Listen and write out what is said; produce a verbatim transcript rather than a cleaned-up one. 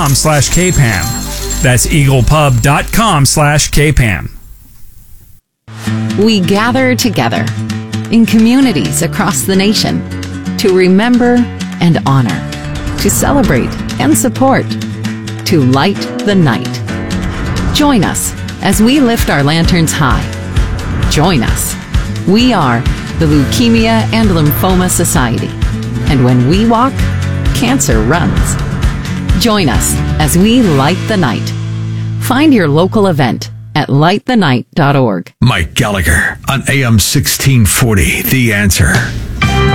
slash KPAM. That's eaglepub.com slash KPAM. We gather together in communities across the nation to remember and honor, to celebrate and support, to light the night. Join us as we lift our lanterns high. Join us. We are the Leukemia and Lymphoma Society. And when we walk, cancer runs. Join us as we light the night. Find your local event at light the night dot org. Mike Gallagher on A M sixteen forty, The Answer.